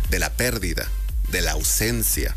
de la pérdida, de la ausencia.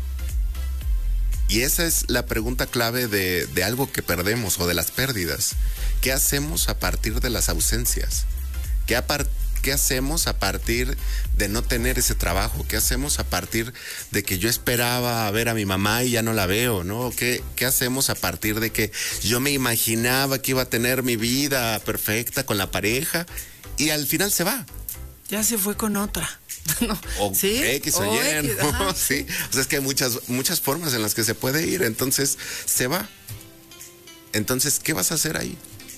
Y esa es la pregunta clave de algo que perdemos o de las pérdidas. ¿Qué hacemos a partir de las ausencias? ¿Qué hacemos a partir de no tener ese trabajo? ¿Qué hacemos a partir de que yo esperaba ver a mi mamá y ya no la veo, ¿no? ¿Qué hacemos a partir de que yo me imaginaba que iba a tener mi vida perfecta con la pareja y al final se va? Ya se fue con otra. No. O ¿sí? X o Y, ¿no? Sí. O sea, es que hay muchas formas en las que se puede ir. Entonces, se va. Entonces, ¿qué vas a hacer ahí?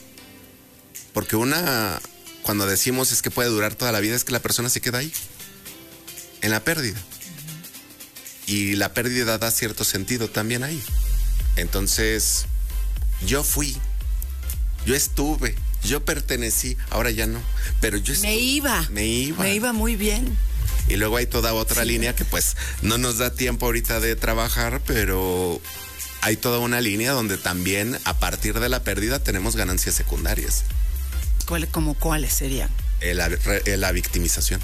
Porque cuando decimos es que puede durar toda la vida, es que la persona se queda ahí, en la pérdida. Y la pérdida da cierto sentido también ahí. Entonces, yo fui, yo estuve, yo pertenecí, ahora ya no, pero yo estuve. Me iba muy bien. Y luego hay toda otra línea que pues no nos da tiempo ahorita de trabajar, pero hay toda una línea donde también a partir de la pérdida tenemos ganancias secundarias. ¿Cuáles serían? La victimización.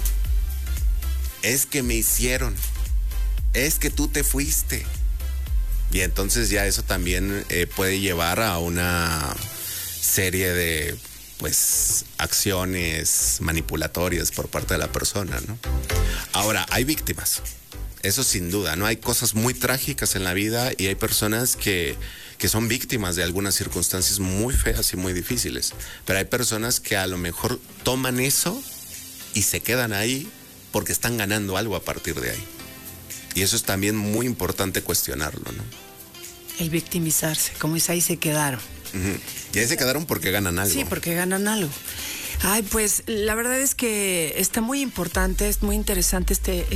Es que me hicieron. Es que tú te fuiste. Y entonces ya eso también puede llevar a una serie de pues acciones manipulatorias por parte de la persona, ¿no? Ahora, hay víctimas. Eso sin duda, ¿no? Hay cosas muy trágicas en la vida y hay personas que son víctimas de algunas circunstancias muy feas y muy difíciles. Pero hay personas que a lo mejor toman eso y se quedan ahí porque están ganando algo a partir de ahí. Y eso es también muy importante cuestionarlo, ¿no? El victimizarse, como es ahí se quedaron. Uh-huh. Y ahí se quedaron porque ganan algo. Sí, porque ganan algo. Ay, pues la verdad es que está muy importante, es muy interesante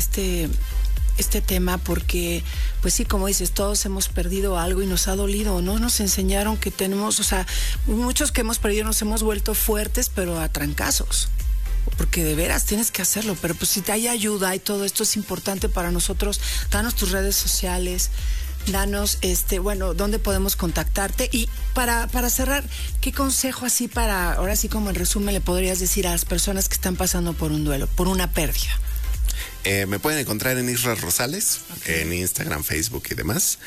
este tema porque, pues sí, como dices, todos hemos perdido algo y nos ha dolido, ¿no? Nos enseñaron que tenemos, o sea, muchos que hemos perdido nos hemos vuelto fuertes, pero a trancazos. Porque de veras tienes que hacerlo, pero pues si te hay ayuda y todo esto es importante para nosotros, danos tus redes sociales, danos, dónde podemos contactarte. Y para cerrar, ¿qué consejo así ahora sí como en resumen le podrías decir a las personas que están pasando por un duelo, por una pérdida? Me pueden encontrar en Isra Rosales, okay, en Instagram, Facebook y demás.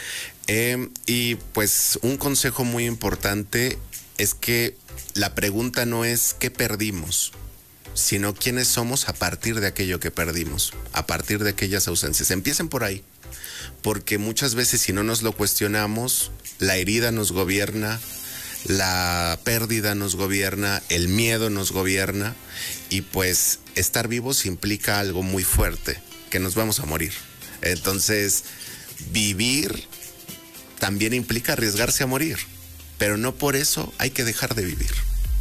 Y pues un consejo muy importante es que la pregunta no es ¿qué perdimos?, sino quiénes somos a partir de aquello que perdimos, a partir de aquellas ausencias. Empiecen por ahí, porque muchas veces si no nos lo cuestionamos, la herida nos gobierna, la pérdida nos gobierna, el miedo nos gobierna y pues estar vivos implica algo muy fuerte, que nos vamos a morir. Entonces, vivir también implica arriesgarse a morir, pero no por eso hay que dejar de vivir.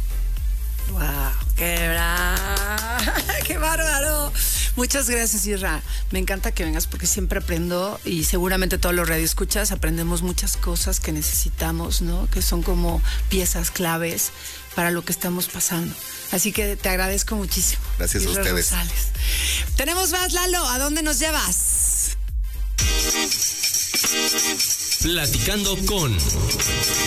¡Wow! ¡Qué bárbaro! Muchas gracias, Isra. Me encanta que vengas porque siempre aprendo y seguramente todos los radioescuchas aprendemos muchas cosas que necesitamos, ¿no? Que son como piezas claves para lo que estamos pasando. Así que te agradezco muchísimo. Gracias Isra a ustedes. Rosales. Tenemos más, Lalo. ¿A dónde nos llevas? Platicando con